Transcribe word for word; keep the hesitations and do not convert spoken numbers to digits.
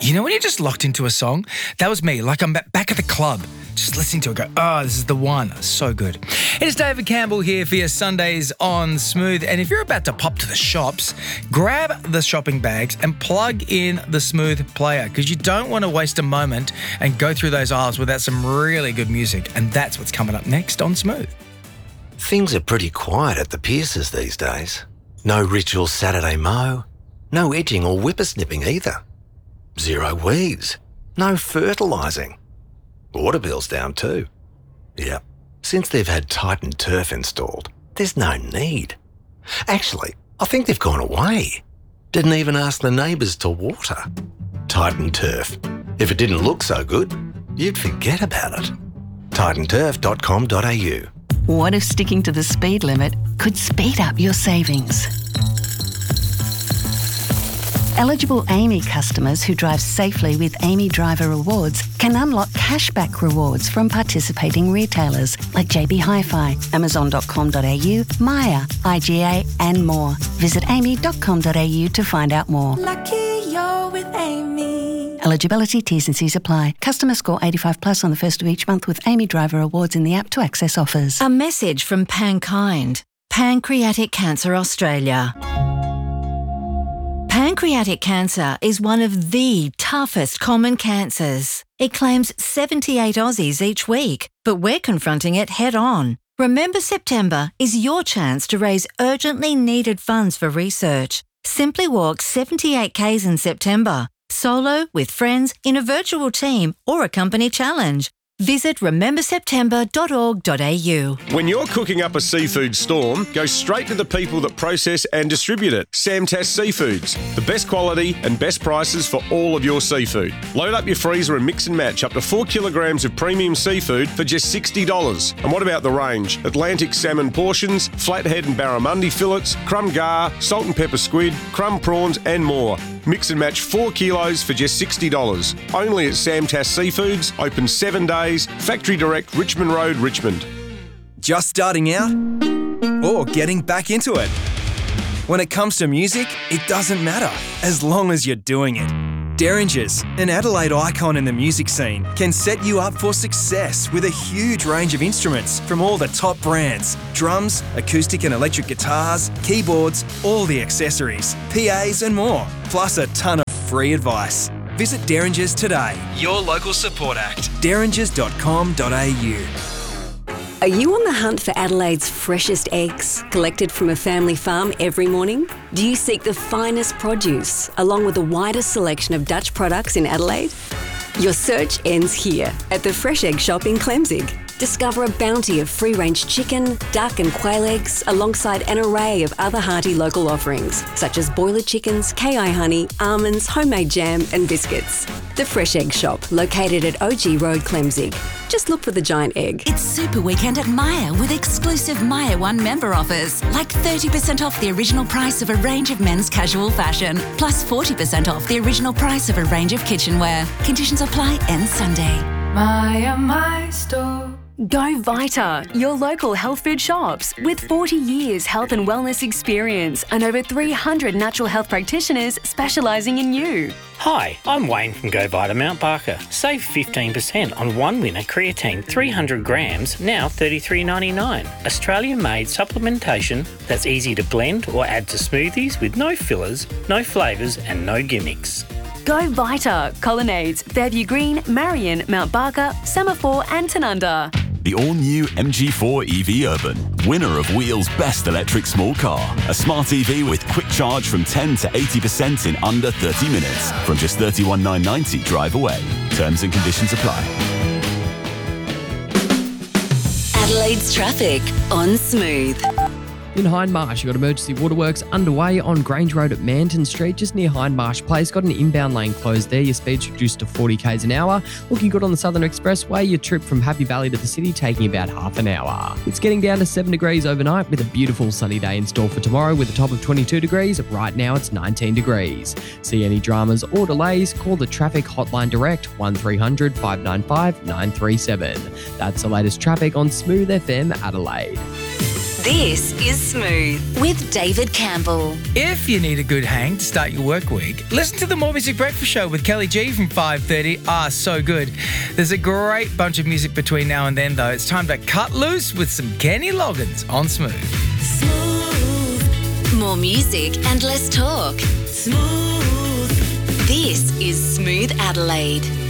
You know when you're just locked into a song? That was me, like I'm back at the club, just listening to it, go, oh, this is the one. So good. It is David Campbell here for your Sundays on Smooth. And if you're about to pop to the shops, grab the shopping bags and plug in the Smooth player, because you don't want to waste a moment and go through those aisles without some really good music. And that's what's coming up next on Smooth. Things are pretty quiet at the Pierces these days. No ritual Saturday mow, no edging or whippersnipping either. Zero weeds, no fertilising. Water bill's down too. Yep, since they've had Titan Turf installed, there's no need. Actually, I think they've gone away. Didn't even ask the neighbours to water. Titan Turf. If it didn't look so good, you'd forget about it. titan turf dot com dot a u. What if sticking to the speed limit could speed up your savings? Eligible Amy customers who drive safely with Amy Driver Rewards can unlock cashback rewards from participating retailers like J B Hi-Fi, amazon dot com dot a u, Maya, I G A and more. Visit amy dot com dot a u to find out more. Lucky you're with Amy. Eligibility, T's and C's apply. Customer score eighty-five plus on the first of each month with Amy Driver Rewards in the app to access offers. A message from Pankind, Pancreatic Cancer Australia. Pancreatic cancer is one of the toughest common cancers. It claims seventy-eight Aussies each week, but we're confronting it head on. Remember September is your chance to raise urgently needed funds for research. Simply walk seventy-eight kays in September, solo, with friends, in a virtual team or a company challenge. Visit remember september dot org dot a u. When you're cooking up a seafood storm, go straight to the people that process and distribute it. Samtas Seafoods. The best quality and best prices for all of your seafood. Load up your freezer and mix and match up to four kilograms of premium seafood for just sixty dollars. And what about the range? Atlantic salmon portions, flathead and barramundi fillets, crumb gar, salt and pepper squid, crumb prawns and more. Mix and match four kilos for just sixty dollars. Only at Samtas Seafoods, open seven days, Factory Direct, Richmond Road, Richmond. Just starting out or getting back into it? When it comes to music, it doesn't matter, as long as you're doing it. Derringers, an Adelaide icon in the music scene, can set you up for success with a huge range of instruments from all the top brands. Drums, acoustic and electric guitars, keyboards, all the accessories, P As and more, plus a ton of free advice. Visit Derringers today. Your local support act. derringers dot com dot a u. Are you on the hunt for Adelaide's freshest eggs, collected from a family farm every morning? Do you seek the finest produce, along with the widest selection of Dutch products in Adelaide? Your search ends here, at the Fresh Egg Shop in Clemzig. Discover a bounty of free-range chicken, duck and quail eggs, alongside an array of other hearty local offerings, such as boiler chickens, K I honey, almonds, homemade jam and biscuits. The Fresh Egg Shop, located at O G Road, Clemzig. Just look for the giant egg. It's Super Weekend at Myer with exclusive Myer One member offers, like thirty percent off the original price of a range of men's casual fashion, plus forty percent off the original price of a range of kitchenware. Conditions apply, ends Sunday. Myer, my store. Go Vita, your local health food shops. With forty years health and wellness experience and over three hundred natural health practitioners specialising in you. Hi, I'm Wayne from Go Vita Mount Barker. Save fifteen percent on one winner creatine three hundred grams, now thirty-three ninety-nine. Australian-made supplementation that's easy to blend or add to smoothies with no fillers, no flavours and no gimmicks. Go Vita, Colonnades, Fairview Green, Marion, Mount Barker, Semaphore and Tanunda. The all-new M G four E V Urban, winner of Wheel's Best Electric Small Car. A smart E V with quick charge from ten to eighty percent in under thirty minutes. From just thirty-one thousand nine hundred ninety drive away. Terms and conditions apply. Adelaide's traffic on Smooth. In Hindmarsh, you've got emergency waterworks underway on Grange Road at Manton Street, just near Hindmarsh Place. Got an inbound lane closed there. Your speed's reduced to forty kays an hour. Looking good on the Southern Expressway. Your trip from Happy Valley to the city taking about half an hour. It's getting down to seven degrees overnight with a beautiful sunny day in store for tomorrow with a top of twenty-two degrees. Right now it's nineteen degrees. See any dramas or delays, call the traffic hotline direct one three hundred five nine five nine three seven. That's the latest traffic on Smooth F M Adelaide. This is Smooth with David Campbell. If you need a good hang to start your work week, listen to the More Music Breakfast Show with Kelly G from five thirty. Ah, so good. There's a great bunch of music between now and then, though. It's time to cut loose with some Kenny Loggins on Smooth. Smooth. More music and less talk. Smooth. This is Smooth Adelaide.